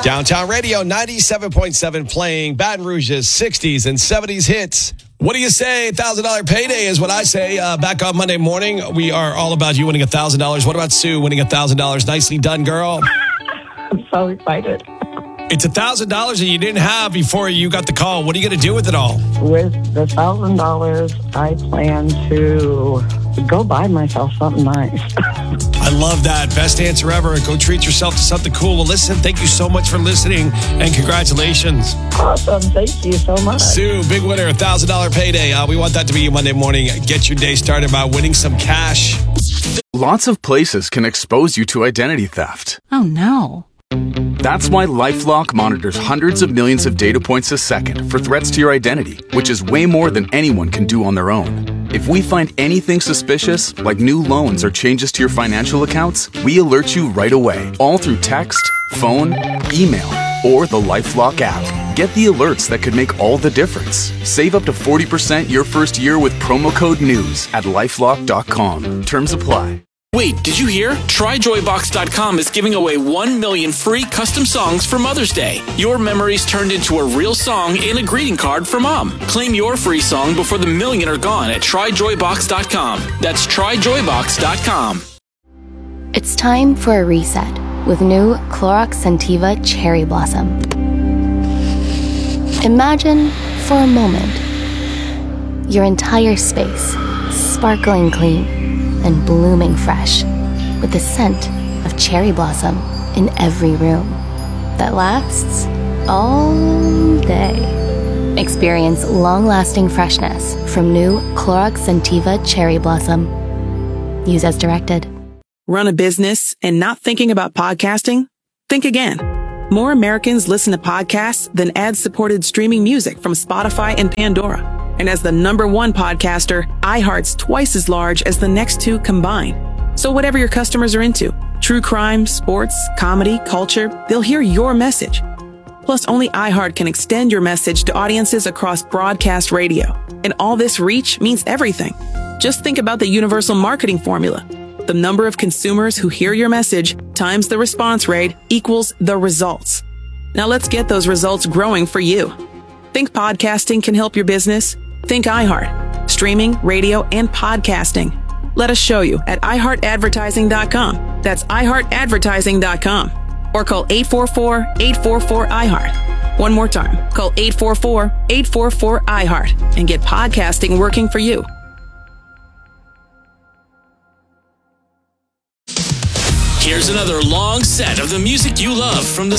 Downtown Radio 97.7 playing Baton Rouge's 60s and 70s hits. What do you say? $1,000 payday is what I say. Back on Monday morning, we are all about you winning $1,000. What about Sue winning $1,000? Nicely done, girl. I'm so excited. It's $1,000 that you didn't have before you got the call. What are you going to do with it all? With the $1,000, I plan to go buy myself something nice. I love that. Best answer ever. Go treat yourself to something cool. Well, listen, thank you so much for listening, and congratulations. Awesome. Thank you so much. Sue, big winner, $1,000 payday. We want that to be your Monday morning. Get your day started by winning some cash. Lots of places can expose you to identity theft. Oh, no. That's why LifeLock monitors hundreds of millions of data points a second for threats to your identity, which is way more than anyone can do on their own. If we find anything suspicious, like new loans or changes to your financial accounts, we alert you right away, all through text, phone, email, or the LifeLock app. Get the alerts that could make all the difference. Save up to 40% your first year with promo code NEWS at LifeLock.com. Terms apply. Wait, did you hear? TryJoyBox.com is giving away 1 million free custom songs for Mother's Day. Your memories turned into a real song and a greeting card for Mom. Claim your free song before the million are gone at TryJoyBox.com. That's TryJoyBox.com. It's time for a reset with new Clorox Scentiva Cherry Blossom. Imagine, for a moment, your entire space sparkling clean and blooming fresh, with the scent of cherry blossom in every room that lasts all day. Experience long-lasting freshness from new Clorox Scentiva Cherry Blossom. Use as directed. Run a business and not thinking about podcasting? Think again. More Americans listen to podcasts than ad-supported streaming music from Spotify and Pandora. And as the #1 podcaster, iHeart's twice as large as the next two combined. So whatever your customers are into, true crime, sports, comedy, culture, they'll hear your message. Plus, only iHeart can extend your message to audiences across broadcast radio. And all this reach means everything. Just think about the universal marketing formula. The number of consumers who hear your message times the response rate equals the results. Now let's get those results growing for you. Think podcasting can help your business? Think iHeart. Streaming, radio, and podcasting. Let us show you at iHeartAdvertising.com. That's iHeartAdvertising.com. Or call 844-844-iHeart. One more time. Call 844-844-iHeart and get podcasting working for you. Here's another long set of the music you love from the